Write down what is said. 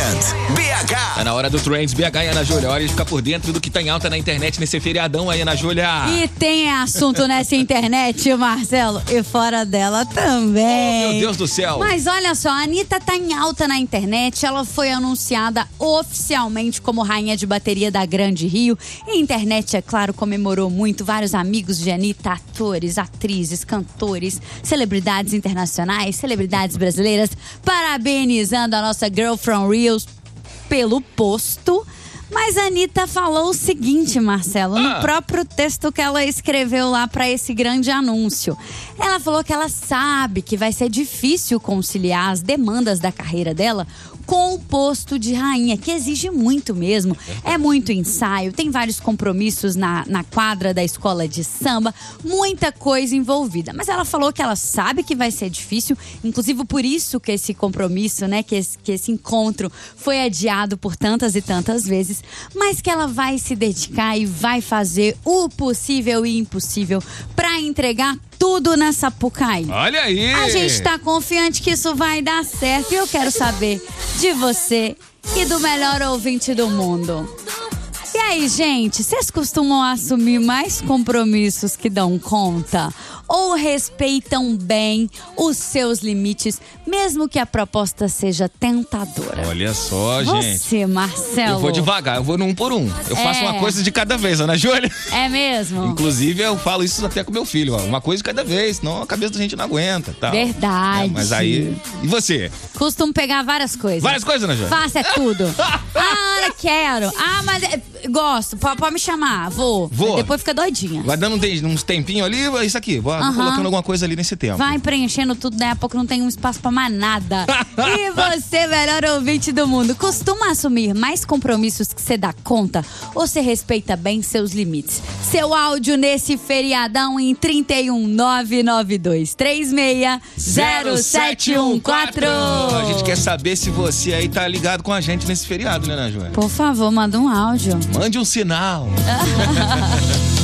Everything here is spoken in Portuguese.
BH. Tá na hora do Trends BH, Ana Júlia. Hora de ficar por dentro do que tá em alta na internet nesse feriadão aí, Ana Júlia. E tem assunto nessa internet, Marcelo, e fora dela também. Oh, meu Deus do céu. Mas olha só, a Anitta tá em alta na internet. Ela foi anunciada oficialmente como rainha de bateria da Grande Rio. E a internet, é claro, comemorou muito. Vários amigos de Anitta, atores, atrizes, cantores, celebridades internacionais, celebridades brasileiras, parabenizando a nossa Girl from Rio pelo posto. Mas a Anitta falou o seguinte, Marcelo, no próprio texto que ela escreveu lá para esse grande anúncio. Ela falou que ela sabe que vai ser difícil conciliar as demandas da carreira dela com o posto de rainha, que exige muito mesmo. É muito ensaio, tem vários compromissos na quadra da escola de samba, muita coisa envolvida. Mas ela falou que ela sabe que vai ser difícil, inclusive por isso que esse compromisso, né, que esse encontro foi adiado por tantas e tantas vezes, mas que ela vai se dedicar e vai fazer o possível e impossível para entregar tudo na Sapucaí. Olha aí! A gente tá confiante que isso vai dar certo. E eu quero saber de você e do melhor ouvinte do mundo. E aí, gente, vocês costumam assumir mais compromissos que dão conta? Ou respeitam bem os seus limites, mesmo que a proposta seja tentadora? Olha só, gente. Você, Marcelo. Eu vou devagar, eu vou no um por um. Eu faço uma coisa de cada vez, Ana Júlia. É mesmo? Inclusive, eu falo isso até com meu filho, ó. Uma coisa de cada vez, senão a cabeça da gente não aguenta. Tal. Verdade. Mas aí... E você? Costumo pegar várias coisas. Várias coisas, Ana Júlia? Faça tudo. Ana, quero. Mas gosto. Pode me chamar. Vou. Depois fica doidinha. Vai dando uns tempinhos ali, isso aqui. Vou colocando alguma coisa ali nesse tempo. Vai preenchendo tudo, daí a pouco não tem um espaço pra mais nada. E você, melhor ouvinte do mundo, costuma assumir mais compromissos que você dá conta? Ou você respeita bem seus limites? Seu áudio nesse feriadão em 31992360714. A gente quer saber se você aí tá ligado com a gente nesse feriado, né, Ana Júlia? Por favor, manda um áudio. Mande um sinal.